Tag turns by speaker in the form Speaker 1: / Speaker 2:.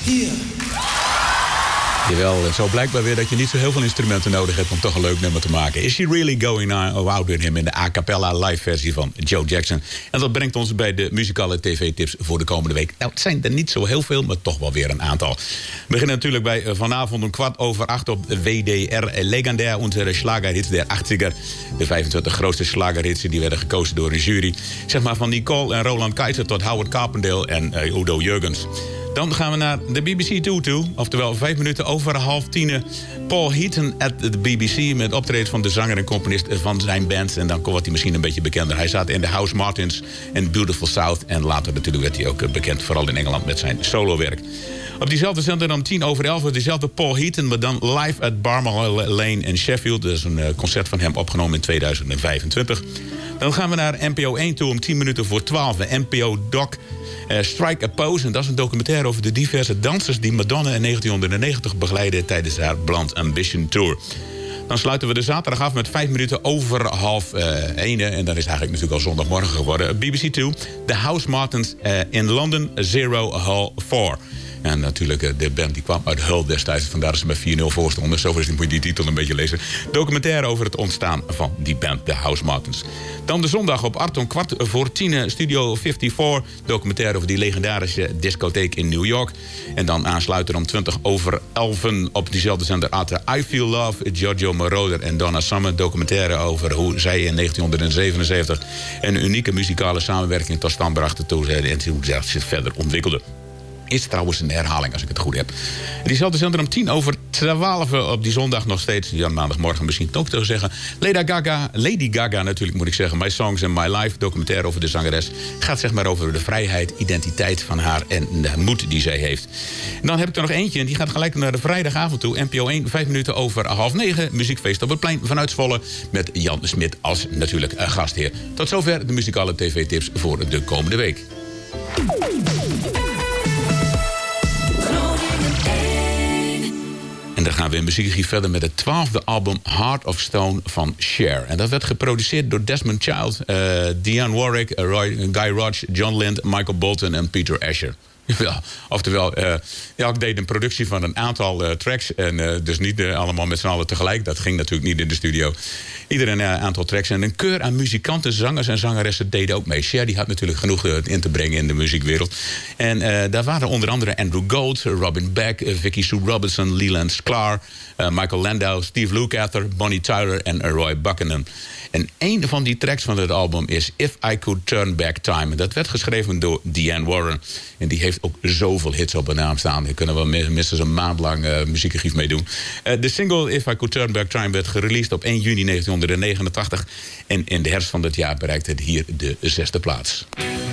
Speaker 1: Hier.
Speaker 2: Jawel, zo blijkbaar weer dat je niet zo heel veel instrumenten nodig hebt om toch een leuk nummer te maken. Is She Really Going Out With Him in de a cappella live versie van Joe Jackson. En dat brengt ons bij de muzikale tv-tips voor de komende week. Nou, het zijn er niet zo heel veel, maar toch wel weer een aantal. We beginnen natuurlijk bij vanavond om 7:15 op WDR. Legendair unsere Schlagerhits der 80er. De 25 grootste Schlagerhits die werden gekozen door een jury. Zeg maar van Nicole en Roland Keizer tot Howard Carpendale en Udo Jurgens. Dan gaan we naar de BBC 2 toe. Oftewel 5 minuten over 9:30. Paul Heaton at the BBC. Met optredens van de zanger en componist van zijn band. En dan wordt hij misschien een beetje bekender. Hij zat in de House Martins en Beautiful South. En later natuurlijk werd hij ook bekend. Vooral in Engeland met zijn solowerk. Op diezelfde zender om 10:11. Dezelfde Paul Heaton. Maar dan live at Balmoral Lane in Sheffield. Dat is een concert van hem opgenomen in 2025. Dan gaan we naar NPO 1 toe om 10 minuten voor 12. NPO Doc Strike a Pose. En dat is een documentaire over de diverse dansers die Madonna in 1990 begeleidde tijdens haar Blonde Ambition Tour. Dan sluiten we de zaterdag af met 5 minuten over 12:30. En dan is het eigenlijk natuurlijk al zondagmorgen geworden. BBC 2, The House Martins in London, Zero Hull 4. En natuurlijk, de band die kwam uit Hull destijds. Vandaar dat ze met 4-0 voorstonden. Zo moet je die titel een beetje lezen. Documentaire over het ontstaan van die band, de House Martins. Dan de zondag op Arton 9:15, Studio 54. Documentaire over die legendarische discotheek in New York. En dan aansluiten om 20:11 op diezelfde zender Arte I Feel Love, Giorgio Moroder en Donna Summer. Documentaire over hoe zij in 1977 een unieke muzikale samenwerking tot stand brachten. En hoe zij zich verder ontwikkelde. Is trouwens een herhaling, als ik het goed heb. Diezelfde zender om 10:12 op die zondag nog steeds. Ja, maandagmorgen misschien ook te zeggen. Lady Gaga natuurlijk moet ik zeggen. My Songs and My Life, documentaire over de zangeres. Gaat zeg maar over de vrijheid, identiteit van haar en de moed die zij heeft. En dan heb ik er nog eentje en die gaat gelijk naar de vrijdagavond toe. NPO 1, 5 minuten over 8:30. Muziekfeest op het plein vanuit Zwolle. Met Jan Smit als natuurlijk gastheer. Tot zover de muzikale tv-tips voor de komende week. En dan gaan we in muziekarchief verder met het 12e album Heart of Stone van Cher. En dat werd geproduceerd door Desmond Child, Dionne Warwick, Guy Ritchie, John Lind, Michael Bolton en Peter Asher. Ja, oftewel, ik deed een productie van een aantal tracks. En dus niet allemaal met z'n allen tegelijk. Dat ging natuurlijk niet in de studio. Iedereen een aantal tracks. En een keur aan muzikanten, zangers en zangeressen deden ook mee. Cher die had natuurlijk genoeg in te brengen in de muziekwereld. En daar waren onder andere Andrew Gold, Robin Beck, Vicky Sue Robinson, Leland Sklar, Michael Landau, Steve Lukather, Bonnie Tyler en Roy Buchanan. En een van die tracks van het album is If I Could Turn Back Time. Dat werd geschreven door Diane Warren. En die heeft ook zoveel hits op haar naam staan. Daar kunnen we minstens een maand lang muziekarchief mee doen. De single If I Could Turn Back Time werd gereleased op 1 juni 1989. En in de herfst van dat jaar bereikte het hier de 6e plaats.